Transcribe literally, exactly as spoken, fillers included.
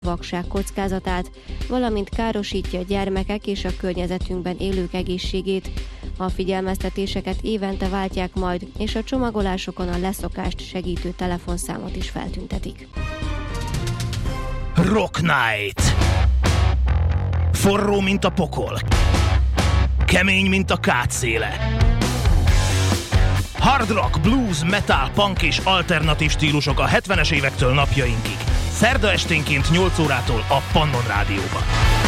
vakság kockázatát, valamint károsítja a gyermekek és a környezetünkben élők egészségét. A figyelmeztetéseket évente váltják majd, és a csomagolásokon a leszokást segítő telefonszámot is feltüntetik. Rock Night. Forró, mint a pokol. Kemény, mint a kátszéle. Hard rock, blues, metal, punk és alternatív stílusok a hetvenes évektől napjainkig. Szerda esténként nyolc órától a Pannon Rádióban.